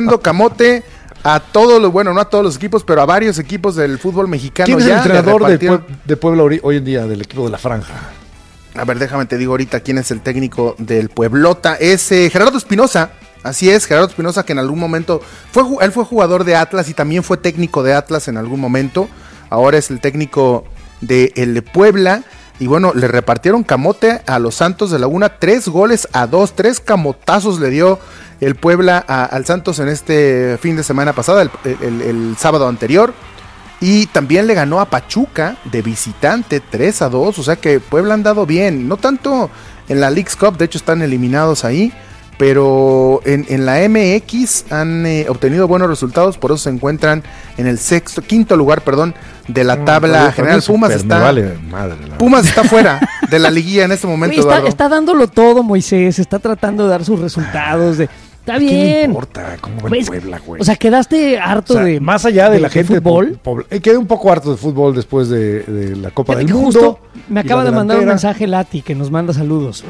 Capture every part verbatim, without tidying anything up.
dando camote a todos los, bueno, no a todos los equipos, pero a varios equipos del fútbol mexicano. ¿Quién es ya el entrenador de, repartieron... Pue- de Puebla hoy en día, del equipo de la Franja? A ver, déjame te digo ahorita quién es el técnico del Pueblota. Es eh, Gerardo Espinosa. Así es, Gerardo Espinosa, que en algún momento fue él fue jugador de Atlas y también fue técnico de Atlas en algún momento. Ahora es el técnico de el Puebla. Y bueno, le repartieron camote a los Santos de Laguna, tres goles a dos, tres camotazos le dio el Puebla a, al Santos en este fin de semana pasada, el, el, el sábado anterior. Y también le ganó a Pachuca de visitante tres a dos, o sea que Puebla han dado bien, no tanto en la Leagues Cup, de hecho están eliminados ahí, pero en, en la M X han eh, obtenido buenos resultados, por eso se encuentran en el sexto, quinto lugar, perdón, de la tabla no, general. Pumas está, vale madre, Pumas está fuera de la liguilla en este momento. Oye, está, está dándolo todo, Moisés, está tratando de dar sus resultados, de... Está bien. ¿Qué le importa cómo va el Puebla, güey? O sea, quedaste harto, o sea, de más allá de, de la gente de fútbol. Po, po, quedé un poco harto de fútbol después de, de la Copa del Mundo. Justo me acaba de mandar un mensaje Lati que nos manda saludos.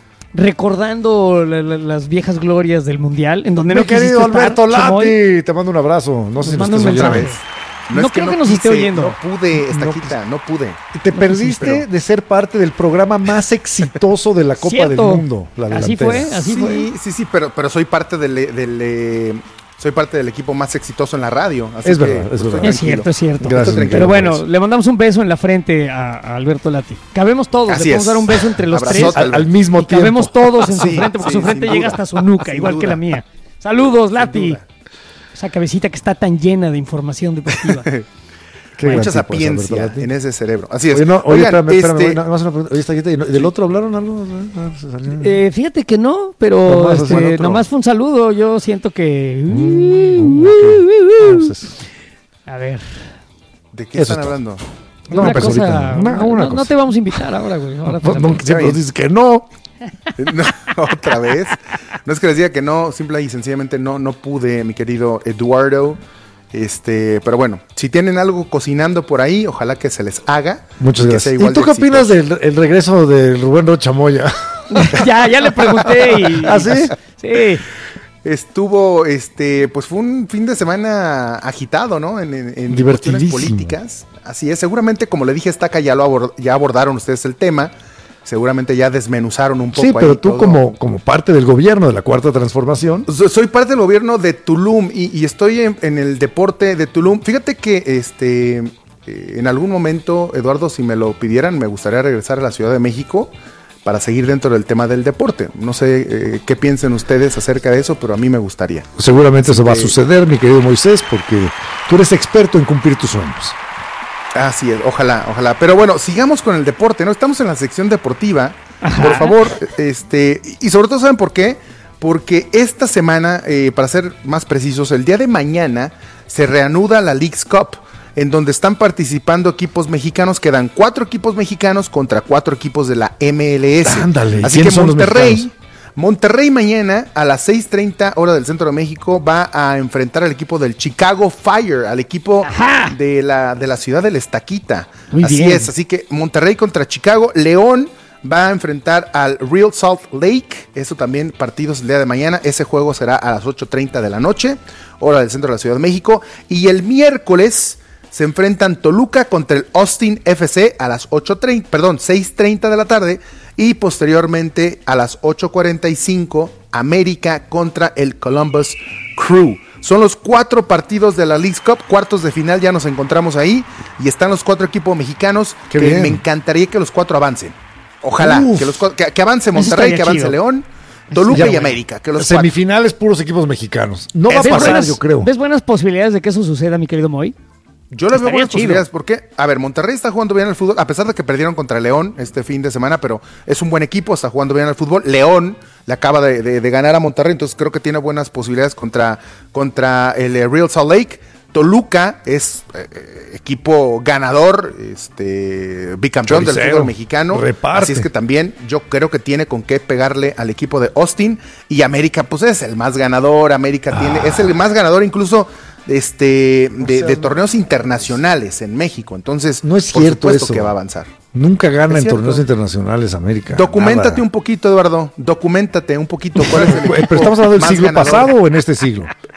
Recordando la, la, las viejas glorias del Mundial, en donde Mi no querido Alberto estar, Lati, Chamoy, te mando un abrazo. No sé si nos estás oyendo. Vez. No, no es creo que, que no nos quise, esté oyendo. No pude, Estaquita, no, no pude. Te no perdiste quise, pero... de ser parte del programa más exitoso de la Copa Cierto. del Mundo. La así fue, así sí, fue. Sí, sí, pero, pero soy parte del, del, del soy parte del equipo más exitoso en la radio. Así es que, verdad, es verdad. Es cierto, es cierto. Gracias, pero bueno, le mandamos un beso en la frente a, a Alberto Lati. Cabemos todos, así le podemos es. dar un beso entre los Abrazote, tres. Al, al mismo y tiempo. cabemos todos en su Sí, frente, porque sí, su frente sin llega duda. hasta su nuca, Sin igual duda. que la mía. Saludos, Sin Lati. duda. Esa cabecita que está tan llena de información deportiva. Qué Mucha gran tipo, sapiencia Alberto Lati. en ese cerebro. Así es. Oye, no, oye, Oigan, espérame, espérame, este... oye, nada más una pregunta. Oye, Estaquita, ¿y no- ¿del otro hablaron algo? Eh, fíjate que no, pero Nomás, este, bueno, otro. nomás fue un saludo. Yo siento que. Mm, okay. Entonces, A ver. ¿De qué Eso están es todo. hablando? No, una pues cosa, ahorita, una- no, una no- cosa. no te vamos a invitar ahora, güey. Ahora te no, la- no, siempre nos dices que no. No, otra vez. No es que les diga que no, simple y sencillamente no, no pude, mi querido Eduardo. Este, pero bueno, si tienen algo cocinando por ahí, ojalá que se les haga. Muchas y que gracias. sea ¿Y igual tú de qué opinas exitoso. del el regreso de Rubén Rocha Moya? ya, ya le pregunté y. ¿Ah, sí? Sí. Estuvo, este, pues fue un fin de semana agitado, ¿no? En, en, en Divertidísimo. cuestiones políticas. Así es, seguramente, como le dije, Estaca, ya lo abord- ya abordaron ustedes el tema. Seguramente ya desmenuzaron un poco. Sí, pero ahí tú todo. como, como parte del gobierno de la Cuarta Transformación. So- Soy parte del gobierno de Tulum y, y estoy en, en el deporte de Tulum. Fíjate que este eh, en algún momento, Eduardo, si me lo pidieran, me gustaría regresar a la Ciudad de México para seguir dentro del tema del deporte. No sé eh, qué piensen ustedes acerca de eso, pero a mí me gustaría. Seguramente eso va a que- suceder, mi querido Moisés, porque tú eres experto en cumplir tus sueños. Así es, ojalá, ojalá. Pero bueno, sigamos con el deporte, ¿no? Estamos en la sección deportiva. Ajá. Por favor, este, y sobre todo, ¿saben por qué? Porque esta semana, eh, para ser más precisos, el día de mañana se reanuda la Leagues Cup, en donde están participando equipos mexicanos. Quedan cuatro equipos mexicanos contra cuatro equipos de la M L S. Ándale, ¿y así que quiénes son los Monterrey, mexicanos? Monterrey mañana a las seis treinta hora del centro de México va a enfrentar al equipo del Chicago Fire, al equipo Ajá. de la, de la ciudad del Estaquita. Muy así bien. es, así que Monterrey contra Chicago. León va a enfrentar al Real Salt Lake. Eso también, partidos el día de mañana. Ese juego será a las ocho treinta de la noche, hora del centro de la Ciudad de México. Y el miércoles se enfrentan Toluca contra el Austin F C a las ocho treinta, perdón, seis treinta de la tarde. Y posteriormente a las ocho cuarenta y cinco, América contra el Columbus Crew. Son los cuatro partidos de la Leagues Cup, cuartos de final, ya nos encontramos ahí. Y están los cuatro equipos mexicanos. Qué que bien. me encantaría que los cuatro avancen. Ojalá, Uf. que, los, cua- que, que avance Monterrey, estaría que avance chido. León, Toluca Ya, y güey. América. Que los cuatro. Semifinales puros equipos mexicanos. No va a ¿Ves pasar, buenas- yo creo. ¿Ves buenas posibilidades de que eso suceda, mi querido Moy? Yo le veo Estaría buenas chido. posibilidades porque, a ver, Monterrey está jugando bien al fútbol, a pesar de que perdieron contra León este fin de semana, pero es un buen equipo, está jugando bien al fútbol. León le acaba de, de- de ganar a Monterrey, entonces creo que tiene buenas posibilidades contra, contra el eh, Real Salt Lake. Toluca es eh, equipo ganador, este bicampeón del Choricero. fútbol mexicano. Reparte. Así es que también yo creo que tiene con qué pegarle al equipo de Austin. Y América, pues es el más ganador. América tiene, es el más ganador incluso este de, sea, de no- torneos internacionales en México. Entonces, No es por cierto supuesto eso. que va a avanzar. Nunca gana Es en cierto. torneos internacionales América. Documéntate Nada. un poquito, Eduardo. Documéntate un poquito. ¿Cuál es el Pero equipo estamos hablando del más siglo ganador? pasado o en este siglo.